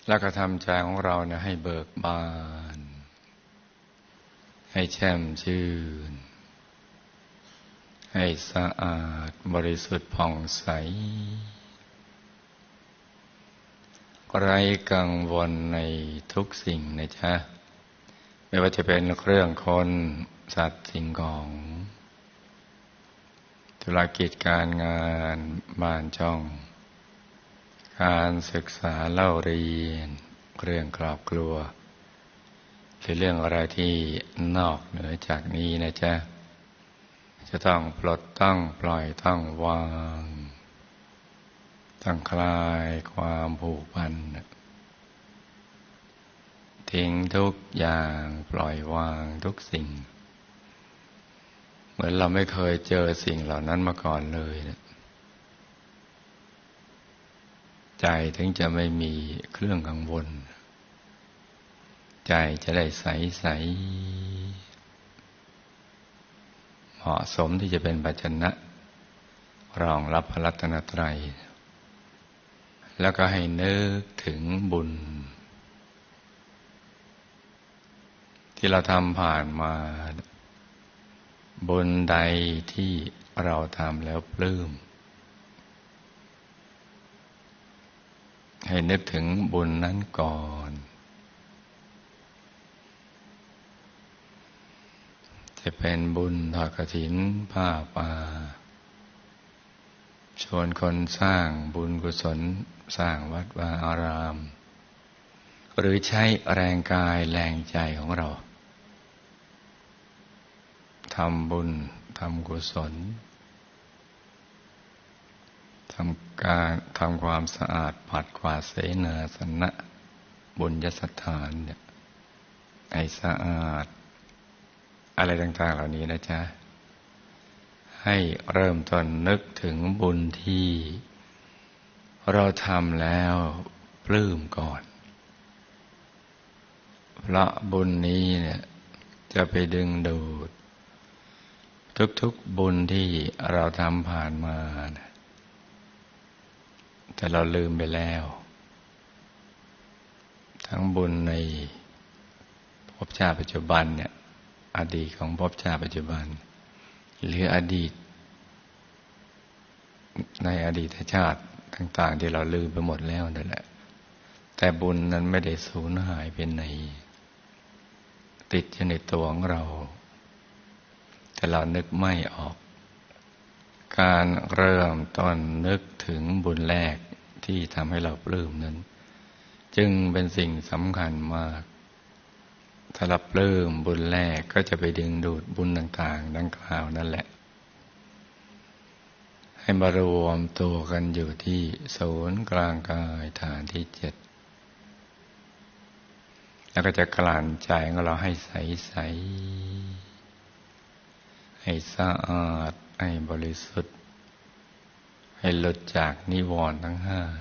แล้วก็ทำใจของเราให้เบิกบาน ให้แช่มชื่น ให้สะอาดบริสุทธิ์ผ่องใสไร้กังวลในทุกสิ่งนะจ๊ะไม่ว่าจะเป็นเรื่องคนสัตว์สิ่งของธุรกิจการงานบ้านช่องการศึกษาเล่าเรียนเรื่องครอบครัวหรือเรื่องอะไรที่นอกเหนือจากนี้นะจ๊ะจะต้องปลดต้องปล่อยต้องวางต้องคลายความผูกพันทิ้งทุกอย่างปล่อยวางทุกสิ่งเหมือนเราไม่เคยเจอสิ่งเหล่านั้นมาก่อนเลยนะใจถึงจะไม่มีเครื่องกังวลใจจะได้ใสๆเหมาะสมที่จะเป็นภาชนะรองรับพระรัตนตรัยแล้วก็ให้นึกถึงบุญที่เราทำผ่านมาบุญใดที่เราทำแล้วปลื้มให้นึกถึงบุญนั้นก่อนจะเป็นบุญทอดกฐินผ้าป่าชวนคนสร้างบุญกุศลสร้างวัดวาอารามหรือใช้แรงกายแรงใจของเราทำบุญทำกุศลทำความสะอาดปัดกวาดเสนาสนะบุญยสถานให้สะอาดอะไรต่างๆเหล่านี้นะจ๊ะให้เริ่มต้นนึกถึงบุญที่เราทำแล้วปลื้มก่อนเพราะบุญนี้จะไปดึงดูดทุกๆบุญที่เราทำผ่านมาแต่เราลืมไปแล้วทั้งบุญในภพชาติปัจจุบันอดีตของภพชาติปัจจุบันหรืออดีตในอดีตชาติต่างๆที่เราลืมไปหมดแล้วนั่นแหละแต่บุญนั้นไม่ได้สูญหายไปไหนติดอยู่ในตัวของเราแต่เรานึกไม่ออกการเริ่มต้นนึกถึงบุญแรกที่ทำให้เราปลื้มนั้นจึงเป็นสิ่งสำคัญมากถ้าเราปลื้มบุญแรกก็จะไปดึงดูดบุญต่างๆดังกล่าวนั่นแหละให้มารวมตัวกันอยู่ที่ศูนย์กลางกายฐานที่7แล้วก็จะกลั่นใจของเราให้ใสๆให้สะอาดให้บริสุทธิ์ให้หลุดจากนิวรณ์ทั้ง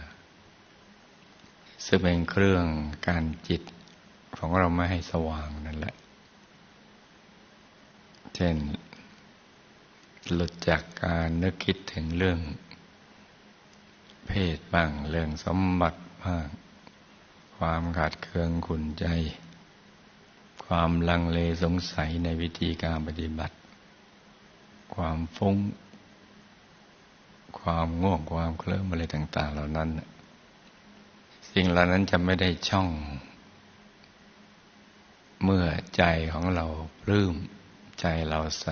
5ซึ่งเป็นเครื่องกันจิตของเราไม่ให้สว่างนั่นแหละเช่นหลุดจากการนึกคิดถึงเรื่องเพศบ้างเรื่องสมบัติบ้างความขาดเคืองขุ่นใจความลังเลสงสัยในวิธีการปฏิบัติความฟุ้งความง่วงความเคลิ้มอะไรต่างๆเหล่านั้นสิ่งเหล่านั้นจะไม่ได้ช่องเมื่อใจของเราปลื้มใจเราใส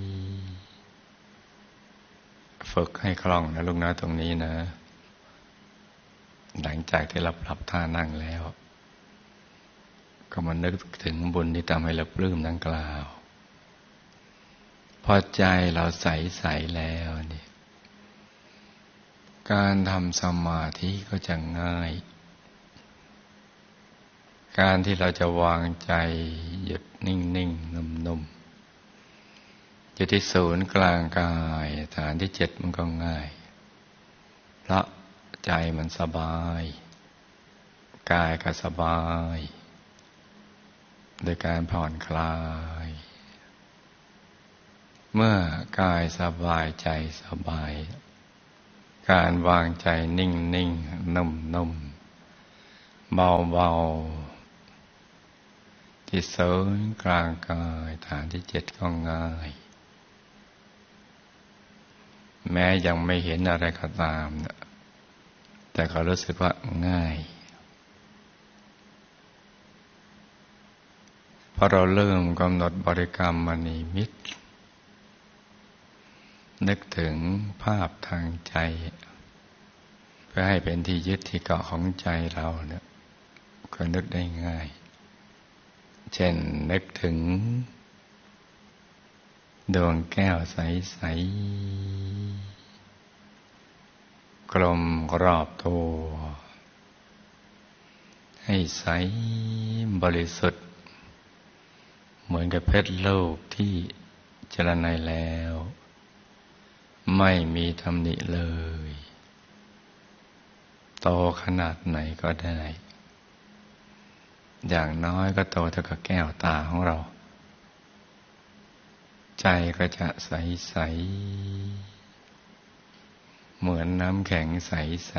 ฝึกให้คล่องนะลูกนะตรงนี้นะหลังจากที่เราปรับท่านั่งแล้วก็มานึกถึงบุญที่ทำให้เราปลื้มดังกล่าวพอใจเราใสๆแล้วนี่การทำสมาธิก็จะง่ายการที่เราจะวางใจหยุดนิ่งๆนุ่มๆอยู่ที่ศูนย์กลางกายฐานที่7มันก็ง่ายเพราะใจมันสบายกายก็สบายโดยการผ่อนคลายเมื่อกายสบายใจสบายการวางใจนิ่งๆนุ่มๆเบาๆที่ศูนย์กลางกายฐานที่7ก็ง่ายแม้ยังไม่เห็นอะไรก็ตามแต่ก็รู้สึกว่าง่ายพอเราเริ่มกำหนดบริกรรมมณีมิตรนึกถึงภาพทางใจเพื่อให้เป็นที่ยึดที่เกาะของใจเราเนี่ยก็นึกได้ง่ายเช่นนึกถึงดวงแก้วใสๆกลมรอบตัวให้ใสบริสุทธิ์เหมือนกับเพชรลูกที่เจรไนแล้วไม่มีตำหนิเลยโตขนาดไหนก็ได้อย่างน้อยก็โตเท่ากับแก้วตาของเราใจก็จะใสๆเหมือนน้ำแข็งใส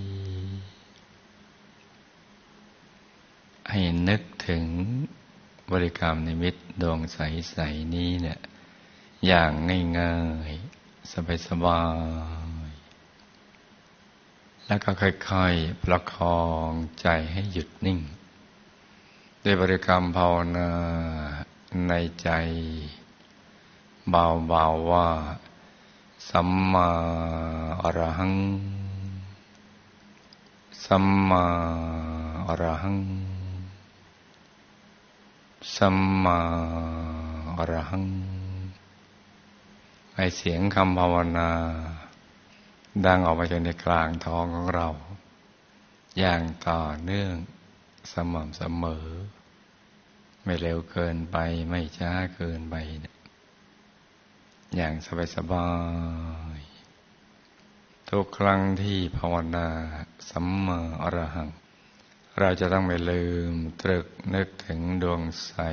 ๆให้นึกถึงบริกรรมนิมิตดวงใสๆนี้เนี่ยอย่างง่ายๆสบายๆแล้วก็ค่อยๆประคองใจให้หยุดนิ่งด้วยบริกรรมภาวนาในใจเบาๆว่าสัมมาอรหังสัมมาอรหังสัมมาอรหังให้เสียงคำภาวนาดังออกมาจากในกลางท้องของเราอย่างต่อเนื่องสม่ำเสมอไม่เร็วเกินไปไม่ช้าเกินไปอย่างสบายๆทุกครั้งที่ภาวนาสัมมาอรหังเราจะต้องไม่ลืมตรึกนึกถึงดวงใส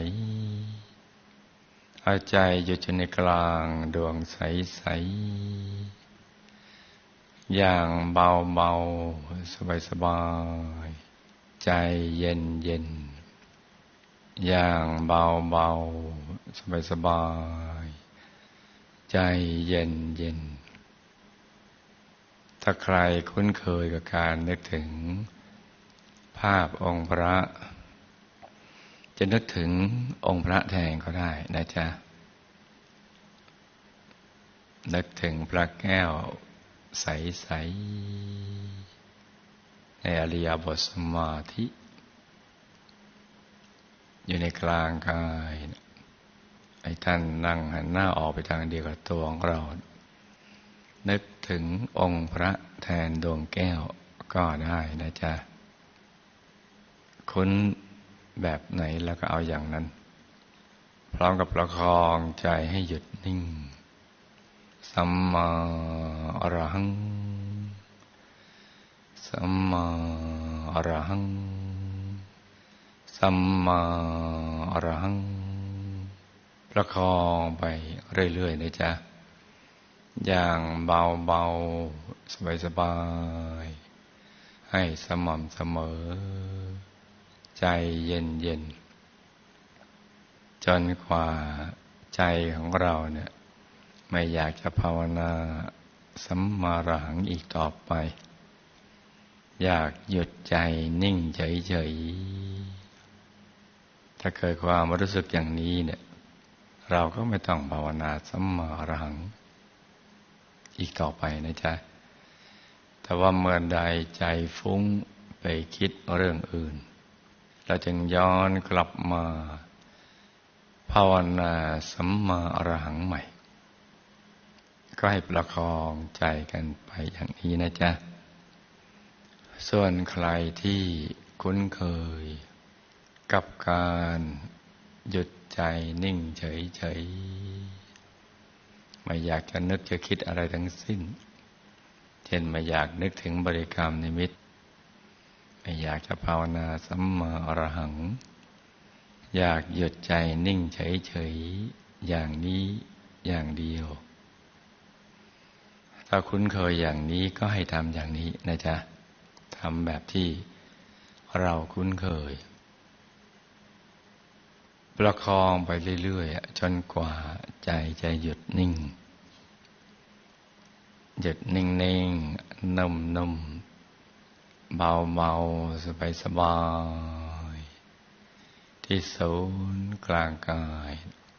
เอาใจอยู่ในกลางดวงใสๆอย่างเบาๆสบายๆใจเย็นๆอย่างเบาๆสบายๆใจเย็นๆถ้าใครคุ้นเคยกับการนึกถึงภาพองค์พระจะนึกถึงองค์พระแทนก็ได้นะจ๊ะนึกถึงพระแก้วใสๆในอริยบทสมาธิอยู่ในกลางกายให้ท่านนั่งหันหน้าออกไปทางเดียวกับตัวของเรานึกถึงองค์พระแทนดวงแก้วก็ได้นะจ๊ะคุ้นแบบไหนแล้วก็เอาอย่างนั้นพร้อมกับประคองใจให้หยุดนิ่งสัมมาอรหังสัมมาอรหังสัมมาอรหังประคองไปเรื่อยๆนะจ๊ะอย่างเบาๆสบายๆให้สม่ำเสมอใจเย็นๆจนกว่าใจของเราเนี่ยไม่อยากจะภาวนาสัมมาอรหังอีกต่อไปอยากหยุดใจนิ่งเฉยๆถ้าเกิดความรู้สึกอย่างนี้เนี่ยเราก็ไม่ต้องภาวนาสัมมาอรหังอีกต่อไปนะจ๊ะแต่ว่าเมื่อใดใจฟุ้งไปคิดเรื่องอื่นเราจึงย้อนกลับมาภาวนาสัมมาอรหังใหม่ก็ให้ประคองใจกันไปอย่างนี้นะจ๊ะส่วนใครที่คุ้นเคยกับการหยุดใจนิ่งเฉยๆไม่อยากจะนึกจะคิดอะไรทั้งสิ้นเช่นไม่อยากนึกถึงบริกรรมนิมิตไม่อยากจะภาวนาสัมมาอรหังอยากหยุดใจนิ่งเฉยๆอย่างนี้อย่างเดียวถ้าคุ้นเคยอย่างนี้ก็ให้ทำอย่างนี้นะจ๊ะทำแบบที่เราคุ้นเคยประคองไปเรื่อยๆจนกว่าใจจะหยุดนิ่งหยุดนิ่งๆนุ่มๆเบาๆสบายๆที่ศูนย์กลางกาย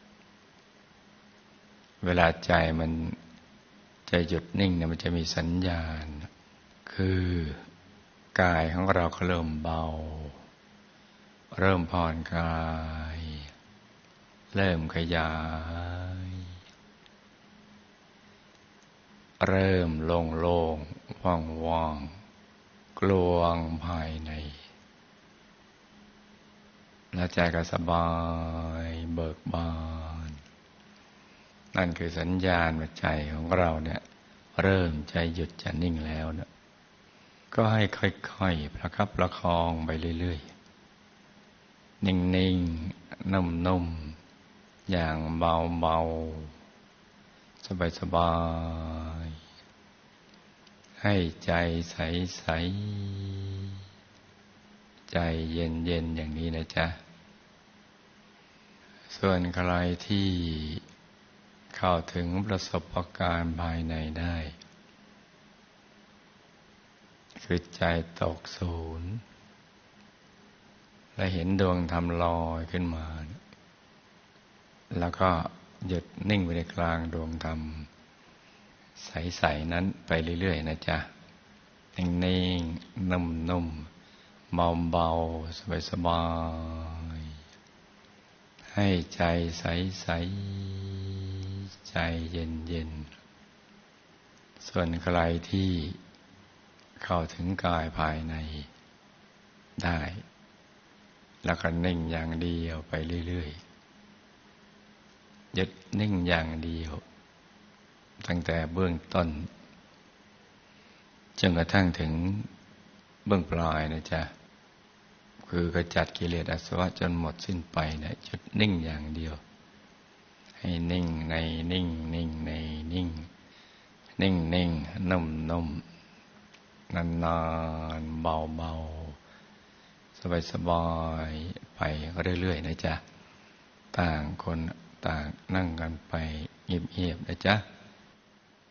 เวลาใจมันจะหยุดนิ่งเนี่ยมันจะมีสัญญาณคือกายของเราก็เริ่มเบาเริ่มผ่อนคลายเริ่มขยายเริ่มโล่งๆว่างๆกลวงภายในและใจก็สบายเบิกบานนั่นคือสัญญาณว่าใจของเราเนี่ยเริ่มใจหยุดจะนิ่งแล้วนะก็ให้ค่อยๆประคับประคองไปเรื่อยๆนิ่งๆนุ่มๆอย่างเบาๆสบายๆให้ใจใสๆใจเย็นๆอย่างนี้นะจ๊ะส่วนใครที่เข้าถึงประสบการณ์ภายในได้คือใจตกศูนย์และเห็นดวงธรรมลอยขึ้นมาแล้วก็หยุดนิ่งไปในกลางดวงธรรมใสๆนั้นไปเรื่อยๆนะจ๊ะนิ่งๆนุ่มๆเบาๆสบายๆให้ใจใสๆใจเย็นๆส่วนใครที่เข้าถึงกายภายในได้แล้วก็นิ่งอย่างเดียวไปเรื่อยๆหยุดนิ่งอย่างเดียวตั้งแต่เบื้องต้นจนกระทั่งถึงเบื้องปลายนะจ๊ะคือกระจัดกิเลสอาสวะจนหมดสิ้นไปนะหยุดนิ่งอย่างเดียวให้นิ่งในนิ่งนิ่งในนิ่งนิ่งนิ่งนุ่มนุ่มนานๆเบาๆสบายๆไปเรื่อยๆนะจ๊ะต่างคนต่างนั่งกันไปเงียบๆนะจ๊ะ